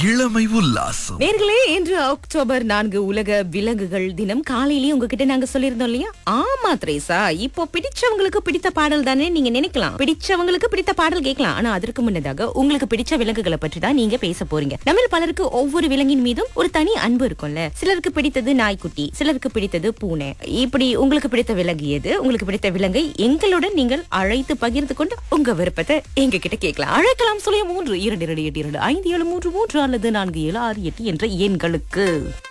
இளமை உல்லாசம். நேர்களே, இன்று அக்டோபர் 4 உலக விலங்குகள் தினம். காலையிலேயே உங்ககிட்ட நாங்க சொல்லியிருந்தோம் இல்லையா? ஆமா திரேசா, இப்போ பிடிச்சவங்களுக்கு பிடித்த பாடல் தானே நீங்க நினைக்கலாம். பிடிச்சவங்களுக்கு பிடித்த பாடல் கேட்கலாம். ஆனா அதற்கு முன்னதாக உங்களுக்கு பிடிச்ச விலங்குகளை பற்றி தான் நீங்க பேச போறீங்க. நம்ம பலருக்கு ஒவ்வொரு விலங்கின் மீதும் ஒரு தனி அன்பு இருக்கும்ல. சிலருக்கு பிடித்தது நாய்க்குட்டி, சிலருக்கு பிடித்தது பூனை. இப்படி உங்களுக்கு பிடித்த விலங்கு எது? உங்களுக்கு பிடித்த விலங்கை எங்களுடன் நீங்கள் அழைத்து பகிர்ந்து கொண்டு உங்க விருப்பத்தை எங்க கிட்ட கேட்கலாம். அழைக்கலாம் 03 222 573 அல்லது 4768 என்ற எண்களுக்கு.